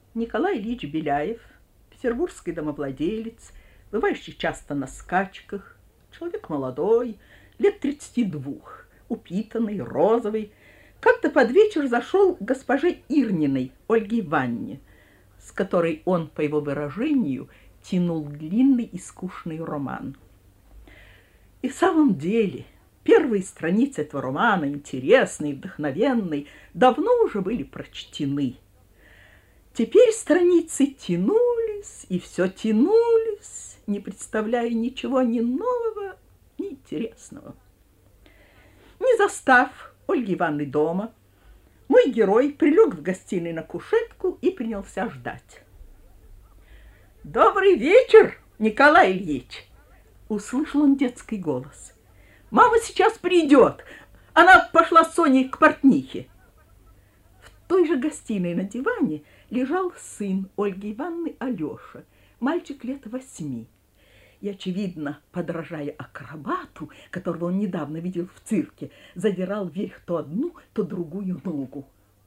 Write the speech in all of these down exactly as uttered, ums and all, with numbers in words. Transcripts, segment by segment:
Николай Ильич Беляев, петербургский домовладелец, бывающий часто на скачках, человек молодой, лет тридцати двух, упитанный, розовый, как-то под вечер зашел к госпоже Ирниной, Ольге Ивановне, с которой он, по его выражению, тянул длинный и скучный роман. И в самом деле первые страницы этого романа, интересные, вдохновенные, давно уже были прочтены. Теперь страницы тянулись и все тянулись, не представляя ничего ни нового, ни интересного. Не застав Ольги Ивановны дома, мой герой прилег в гостиной на кушетку и принялся ждать. «Добрый вечер, Николай Ильич!» Услышал он детский голос. «Мама сейчас придет. Она пошла с Соней к портнихе». В той же гостиной на диване лежал сын Ольги Ивановны, Алеша, мальчик лет восьми. И, очевидно, подражая акробату, которого он недавно видел в цирке, задирал вверх то одну, то другую ногу.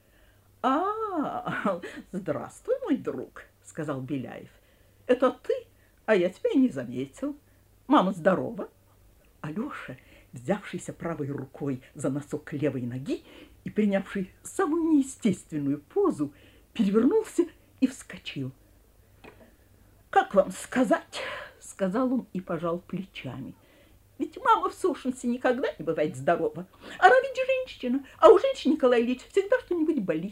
«А, здравствуй, мой друг», — сказал Беляев. «Это ты? А я тебя и не заметил. Мама здорова?» Алеша, взявшийся правой рукой за носок левой ноги и принявший самую неестественную позу, перевернулся и вскочил. «Как вам сказать?» — сказал он и пожал плечами. «Ведь мама в сущности никогда не бывает здорова. Она ведь женщина, а у женщин, Николай Ильич, всегда что-нибудь болит».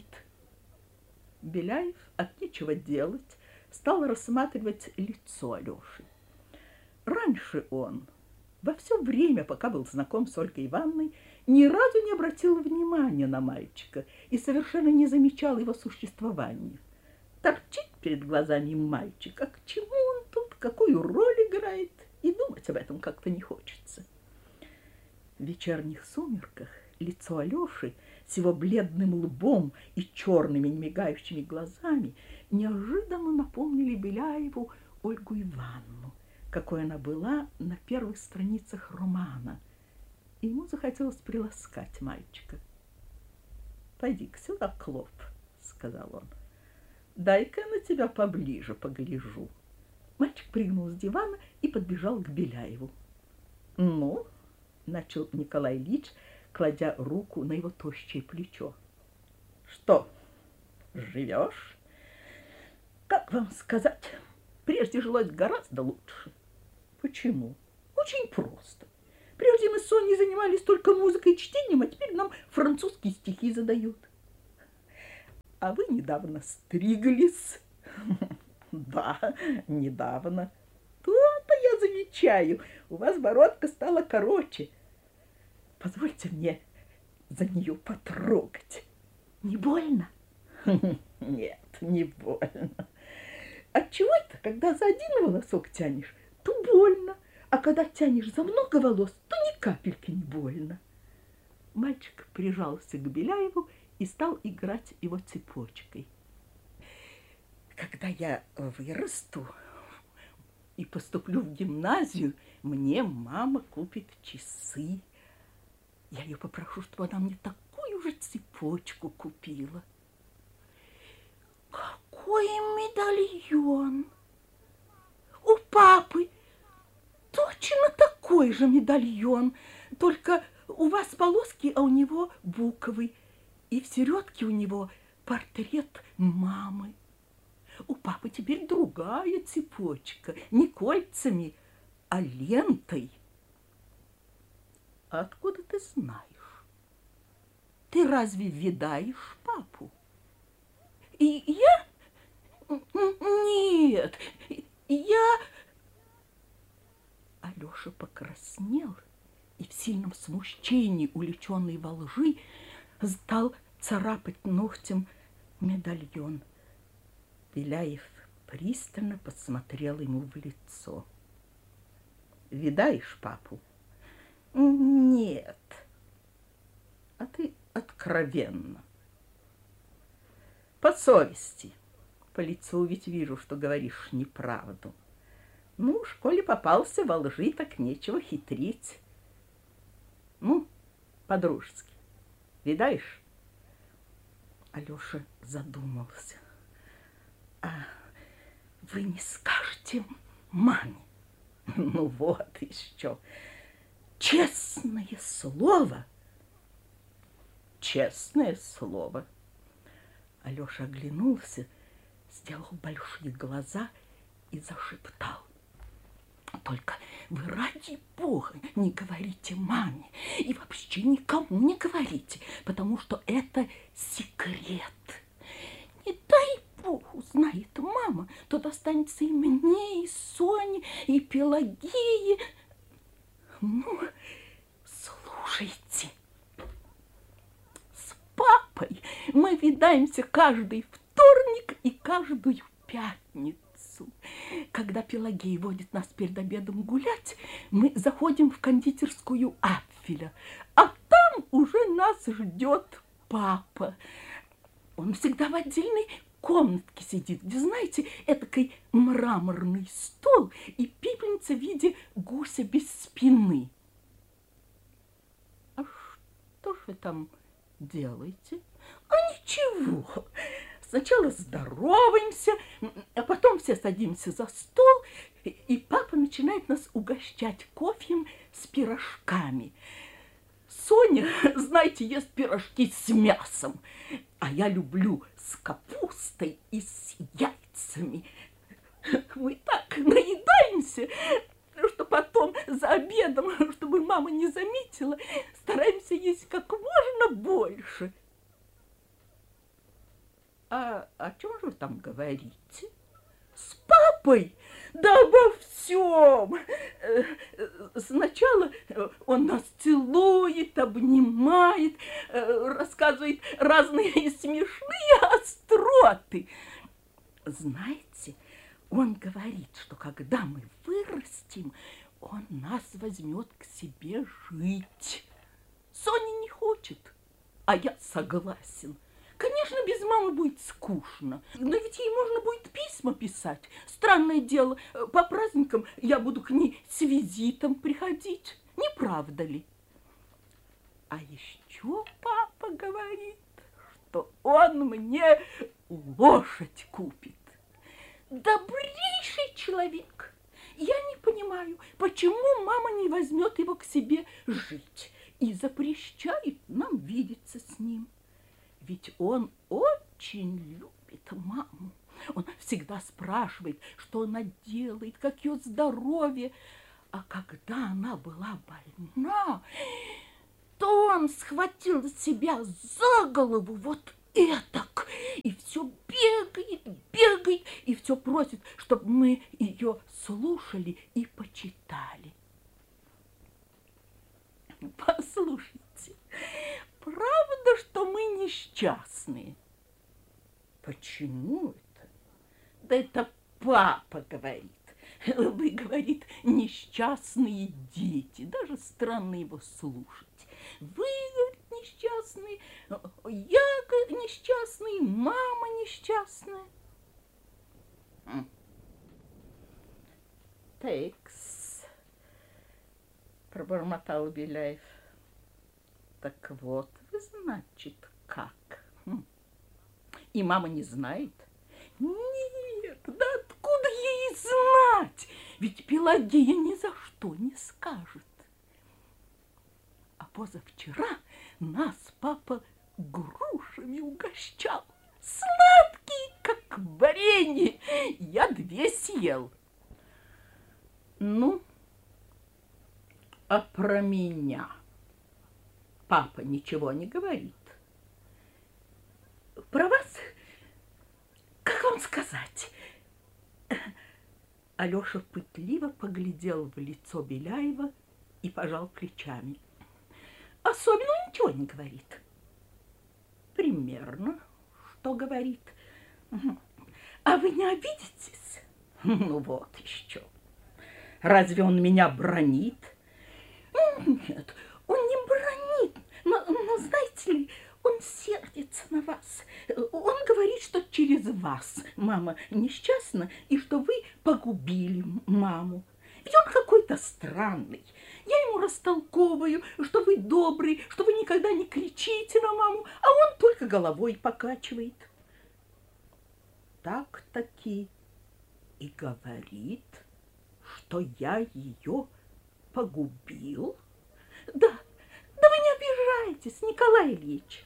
Беляев от нечего делать стал рассматривать лицо Алеши. Раньше он, во все время, пока был знаком с Ольгой Ивановной, ни разу не обратил внимания на мальчика и совершенно не замечал его существования. Торчит перед глазами мальчик, а к чему он тут, какую роль играет, и думать об этом как-то не хочется. В вечерних сумерках лицо Алеши с его бледным лбом и черными немигающими глазами неожиданно напомнили Беляеву Ольгу Ивановну, какой она была на первых страницах романа. И ему захотелось приласкать мальчика. «Пойди-ка сюда, Клоп», — сказал он. «Дай-ка на тебя поближе погляжу». Мальчик прыгнул с дивана и подбежал к Беляеву. «Ну», — начал Николай Ильич, кладя руку на его тощее плечо. «Что, живешь?» «Как вам сказать, прежде жилось гораздо лучше». «Почему?» «Очень просто. Прежде мы с Соней занимались только музыкой и чтением, а теперь нам французские стихи задают». «А вы недавно стриглись?» «Да, недавно». «То-то я замечаю, у вас бородка стала короче. Позвольте мне за нее потрогать. Не больно?» «Нет, не больно». «Отчего это, когда за один волосок тянешь, то больно, а когда тянешь за много волос, то ни капельки не больно?» Мальчик прижался к Беляеву и стал играть его цепочкой. «Когда я вырасту и поступлю в гимназию, мне мама купит часы. Я ее попрошу, чтобы она мне такую же цепочку купила». «Какой медальон! У папы точно такой же медальон, только у вас полоски, а у него буквы, и в середке у него портрет мамы. У папы теперь другая цепочка, не кольцами, а лентой». «Откуда ты знаешь? Ты разве видаешь папу?» «И я? Нет, я...» Алеша покраснел и в сильном смущении, уличенный во лжи, стал царапать ногтем медальон. Беляев пристально посмотрел ему в лицо. «Видаешь папу?» «Нет». «А ты откровенно?» «По совести. По лицу ведь вижу, что говоришь неправду. Ну, в школе попался во лжи, так нечего хитрить. Ну, по-дружески. Видаешь?» Алеша задумался. А вы не скажете маме? Ну вот еще. Честное слово. Честное слово. Алеша оглянулся, сделал большие глаза и зашептал. Только вы, ради бога, не говорите маме и вообще никому не говорите, потому что это секрет. Не дай бог узнает мама, то достанется и мне, и Соне, и Пелагее. Ну, слушайте, с папой мы видаемся каждый вторник и каждую пятницу. Когда Пелагея водит нас перед обедом гулять, мы заходим в кондитерскую Апфеля, а там уже нас ждет папа. Он всегда в отдельной комнатке сидит, где, знаете, этакой мраморный стол и пепельница в виде гуся без спины. А что же вы там делаете? А ничего. Сначала здороваемся, а потом все садимся за стол, и папа начинает нас угощать кофеем с пирожками. Соня, знаете, ест пирожки с мясом, а я люблю с капустой и с яйцами. Мы так наедаемся, что потом за обедом, чтобы мама не заметила, стараемся есть как можно больше. А о чем же вы там говорите? С папой? Да обо всем. Сначала он нас целует, обнимает, рассказывает разные смешные остроты. Знаете, он говорит, что когда мы вырастем, он нас возьмет к себе жить. Соня не хочет, а я согласен. Конечно, без мамы будет скучно, но ведь ей можно будет письма писать. Странное дело, по праздникам я буду к ней с визитом приходить, не правда ли? А еще папа говорит, что он мне лошадь купит. Добрейший человек. Я не понимаю, почему мама не возьмет его к себе жить и запрещает нам видеться с ним. Ведь он очень любит маму. Он всегда спрашивает, что она делает, как ее здоровье. А когда она была больна, то он схватил себя за голову вот этак. И все бегает, бегает, и все просит, чтобы мы ее слушали и почитали. Послушайте, правда, что мы несчастные? Почему это? Да это папа говорит. Вы, говорит, несчастные дети. Даже странно его слушать. Вы, говорит, несчастные, я несчастный, мама несчастная. Текс, пробормотал Беляев. Так вот, вы, значит, как? И мама не знает? Нет, да откуда ей знать? Ведь Пелагея ни за что не скажет. А позавчера нас папа грушами угощал. Сладкие, как варенье. Я две съел. Ну, а про меня папа ничего не говорит. Про вас, как вам сказать? Алеша пытливо поглядел в лицо Беляева и пожал плечами. Особенно ничего не говорит. Примерно, что говорит. А вы не обидитесь? Ну вот еще. Разве он меня бранит? Нет, он не бранит, но, но знаете ли, он сердится на вас. Он говорит, что через вас мама несчастна, и что вы погубили маму. Ведь он какой-то странный. Я ему растолковываю, что вы добрый, что вы никогда не кричите на маму, а он только головой покачивает. так-таки и говорит, что я ее погубил? Да, да вы не обижайтесь, Николай Ильич.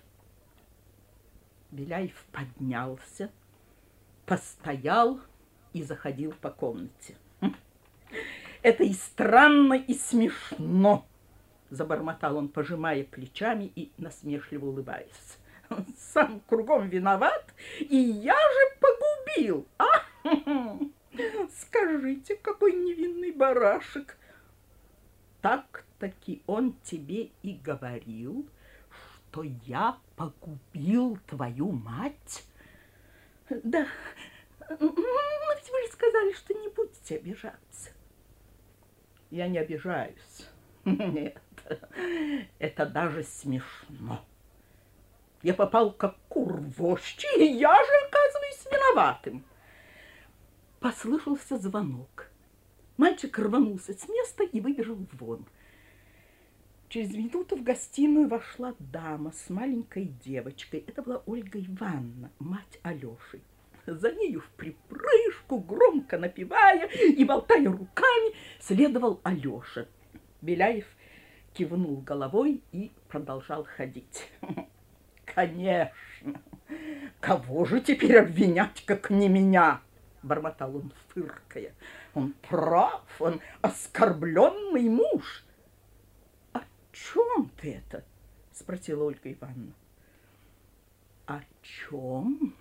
Беляев поднялся, постоял и заходил по комнате. Это и странно, и смешно, забормотал он, пожимая плечами и насмешливо улыбаясь. Сам кругом виноват, и я же погубил. А? Скажите, какой невинный барашек. Так-таки он тебе и говорил, что я погубил твою мать? Да, но ведь вы же сказали, что не будете обижаться. Я не обижаюсь. Нет, это даже смешно. Я попал как кур в вощи, и я же оказываюсь виноватым. Послышался звонок. Мальчик рванулся с места и выбежал вон. Через минуту в гостиную вошла дама с маленькой девочкой. Это была Ольга Ивановна, мать Алёши. За нею в припрыжку, громко напевая и болтая руками, следовал Алёша. Беляев кивнул головой и продолжал ходить. Конечно, кого же теперь обвинять, как не меня? Бормотал он, фыркая. Он прав, он оскорбленный муж. О чем ты это? Спросила Ольга Ивановна. О чем?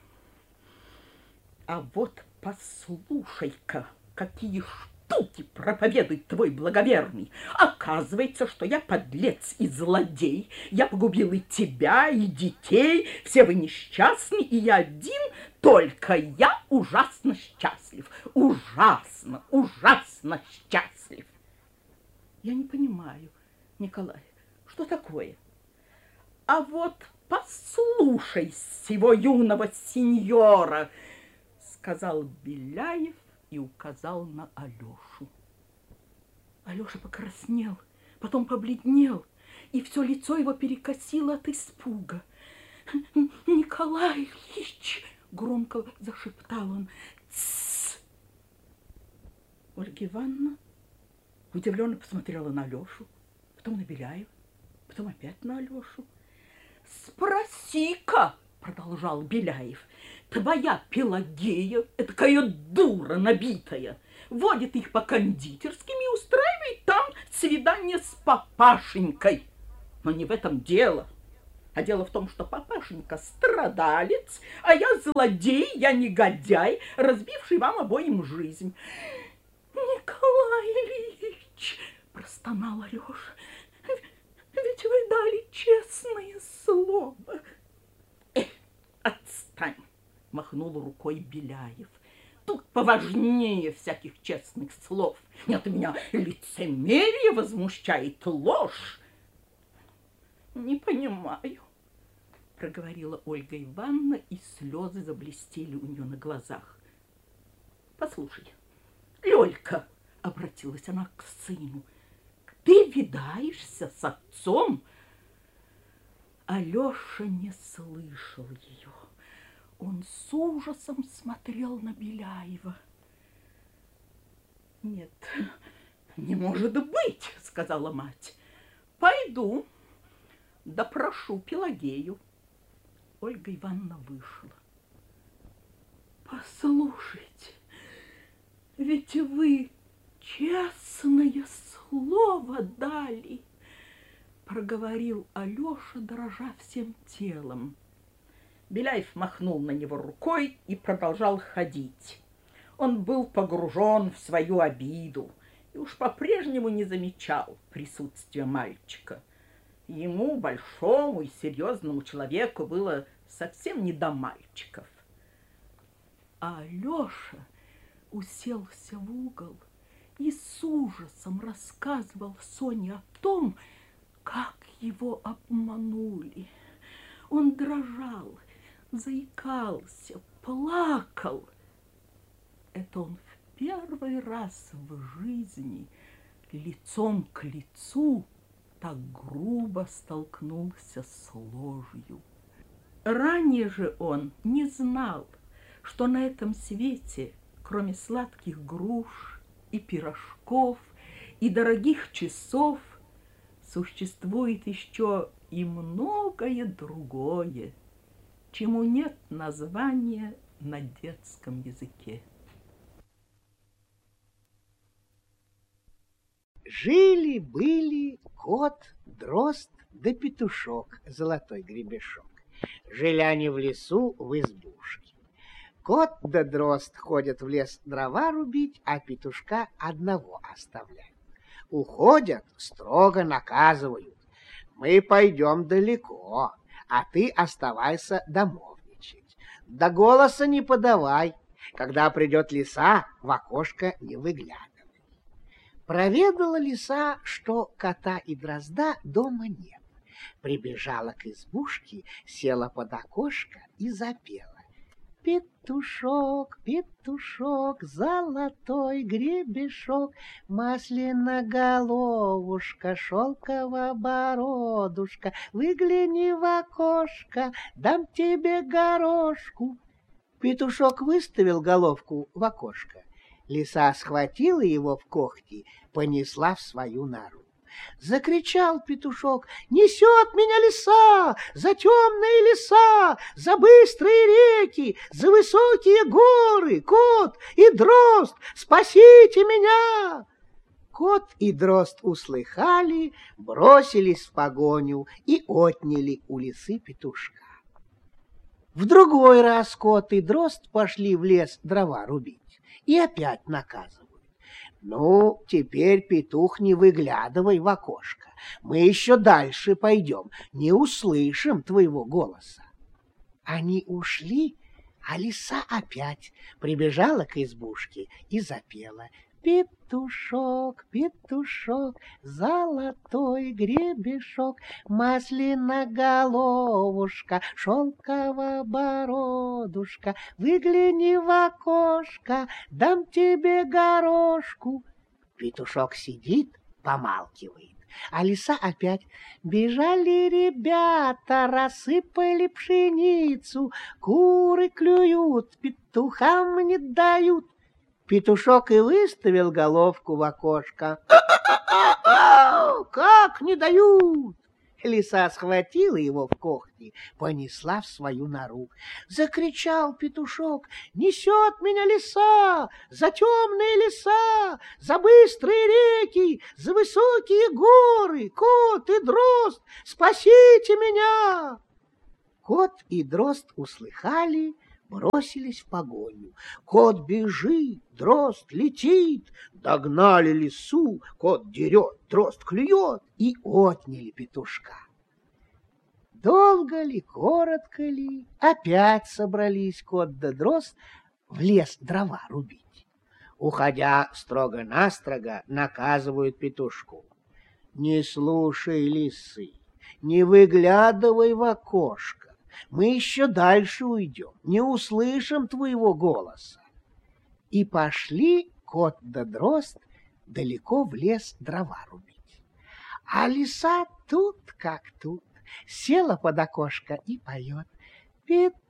А вот послушай-ка, какие штуки проповедует твой благоверный. Оказывается, что я подлец и злодей. Я погубил и тебя, и детей. Все вы несчастны, и я один, только я ужасно счастлив. Ужасно, ужасно счастлив. Я не понимаю, Николай, что такое? А вот послушай сего юного сеньора, сказал Беляев и указал на Алёшу. Алёша покраснел, потом побледнел, и все лицо его перекосило от испуга. Николай Ильич, громко зашептал он. Тссс. Ольга Ивановна удивленно посмотрела на Алёшу, потом на Беляева, потом опять на Алёшу. Спроси-ка, продолжал Беляев, твоя Пелагея, этакая дура набитая, водит их по кондитерским и устраивает там свидание с папашенькой. Но не в этом дело. А дело в том, что папашенька страдалец, а я злодей, я негодяй, разбивший вам обоим жизнь. Николай Ильич, простонал Алёша, ведь вы дали честное слово. Эх, отстань, махнул рукой Беляев. Тут поважнее всяких честных слов. Нет, меня лицемерие возмущает, ложь. Не понимаю, проговорила Ольга Ивановна, и слезы заблестели у нее на глазах. Послушай, Лёлька, обратилась она к сыну, ты видаешься с отцом? Алёша не слышал ее. Он с ужасом смотрел на Беляева. Нет, не может быть, сказала мать. Пойду, допрошу Пелагею. Ольга Ивановна вышла. Послушайте, ведь вы честное слово дали, проговорил Алёша, дрожа всем телом. Беляев махнул на него рукой и продолжал ходить. Он был погружен в свою обиду и уж по-прежнему не замечал присутствия мальчика. Ему, большому и серьезному человеку, было совсем не до мальчиков. А Алёша уселся в угол и с ужасом рассказывал Соне о том, как его обманули. Он дрожал, заикался, плакал. Это он в первый раз в жизни лицом к лицу так грубо столкнулся с ложью. Ранее же он не знал, что на этом свете, кроме сладких груш и пирожков, и дорогих часов, существует еще и многое другое, чему нет названия на детском языке. Жили-были кот, дрозд да петушок, золотой гребешок. Жили они в лесу в избушке. Кот да дрозд ходят в лес дрова рубить, а петушка одного оставляют. Уходят, строго наказывают. Мы пойдем далеко, а ты оставайся домовничать. Да голоса не подавай, когда придет лиса, в окошко не выглядывай. Проведала лиса, что кота и дрозда дома нет. Прибежала к избушке, села под окошко и запела. Петушок, петушок, золотой гребешок, масляноголовушка, шелковая бородушка, выгляни в окошко, дам тебе горошку. Петушок выставил головку в окошко. Лиса схватила его в когти, понесла в свою нору. Закричал петушок: «Несет меня лиса, за темные леса, за быстрые реки, за высокие горы! Кот и дрозд, спасите меня!» Кот и дрозд услыхали, бросились в погоню и отняли у лисы петушка. В другой раз кот и дрозд пошли в лес дрова рубить и опять наказывают. «Ну, теперь, петух, не выглядывай в окошко. Мы еще дальше пойдем, не услышим твоего голоса». Они ушли, а лиса опять прибежала к избушке и запела. Петушок, петушок, золотой гребешок, масляноголовушка, шелковая бородушка, выгляни в окошко, дам тебе горошку. Петушок сидит, помалкивает, а лиса опять. Бежали ребята, рассыпали пшеницу, куры клюют, петухам не дают. Петушок и выставил головку в окошко. «Как не дают!» Лиса схватила его в когти, понесла в свою нору. Закричал петушок: «Несет меня лиса, за темные леса, за быстрые реки, за высокие горы! Кот и дрозд, спасите меня!» Кот и дрозд услыхали, бросились в погоню. Кот бежит, дрозд летит, догнали лису, кот дерет, дрозд клюет, и отняли петушка. Долго ли, коротко ли, опять собрались кот да дрозд в лес дрова рубить. Уходя строго-настрого, наказывают петушку: «Не слушай лисы, не выглядывай в окошко. Мы еще дальше уйдем, не услышим твоего голоса». И пошли кот да дрозд далеко в лес дрова рубить. А лиса тут как тут, села под окошко и поет.